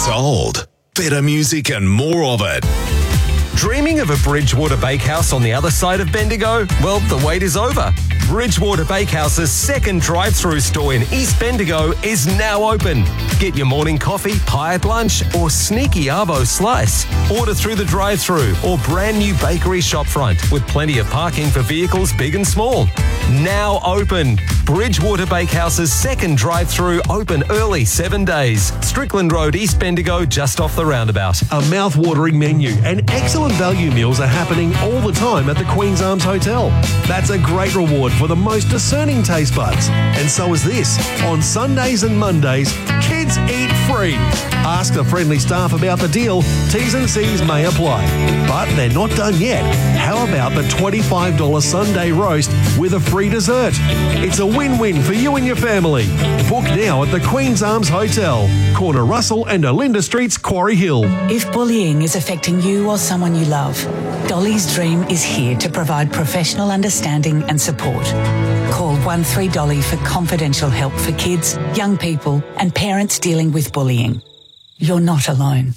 Gold. Better music and more of it. Dreaming of a Bridgewater Bakehouse on the other side of Bendigo? Well, the wait is over. Bridgewater Bakehouse's second drive-through store in East Bendigo is now open. Get your morning coffee, pie at lunch, or sneaky arvo slice. Order through the drive-through or brand new bakery shopfront with plenty of parking for vehicles big and small. Now open. Bridgewater Bakehouse's second drive-through open early 7 days. Strickland Road, East Bendigo, just off the roundabout. A mouth-watering menu and excellent value meals are happening all the time at the Queen's Arms Hotel. That's a great reward for the most discerning taste buds. And so is this. On Sundays and Mondays, kids eat free. Ask the friendly staff about the deal. T's and C's may apply. But they're not done yet. How about the $25 Sunday roast with a free dessert? It's a win-win for you and your family. Book now at the Queen's Arms Hotel, corner Russell and Olinda Streets, Quarry Hill. If bullying is affecting you or someone you love, Dolly's Dream is here to provide professional understanding and support. Call 13 for confidential help for kids, young people and parents dealing with bullying. You're not alone.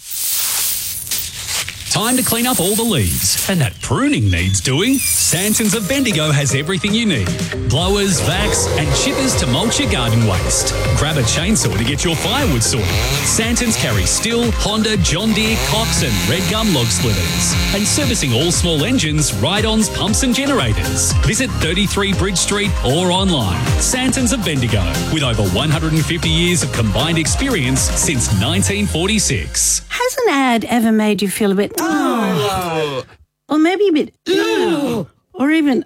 Time to clean up all the leaves. And that pruning needs doing. Santons of Bendigo has everything you need. Blowers, vacs and chippers to mulch your garden waste. Grab a chainsaw to get your firewood sorted. Santons carry Stihl, Honda, John Deere, Cox and Red Gum log splitters. And servicing all small engines, ride-ons, pumps and generators. Visit 33 Bridge Street or online. Santons of Bendigo, with over 150 years of combined experience since 1946. Has an ad ever made you feel a bit, or maybe a bit, or even,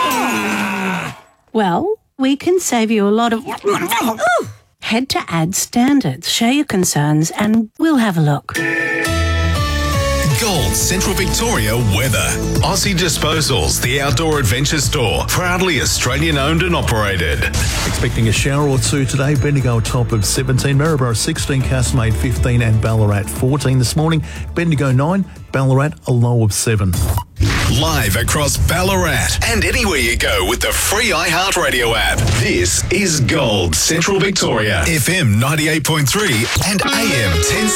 Well, we can save you a lot of, Head to Ad Standards, share your concerns, and we'll have a look. Gold Central Victoria weather. Aussie Disposals, the outdoor adventure store, proudly Australian owned and operated. Expecting a shower or two today. Bendigo a top of 17, Maryborough 16, Castlemaine 15 and Ballarat 14 this morning. Bendigo 9, Ballarat a low of 7. Live across Ballarat and anywhere you go with the free iHeartRadio app. This is Gold Central Victoria, FM 98.3 and AM 10.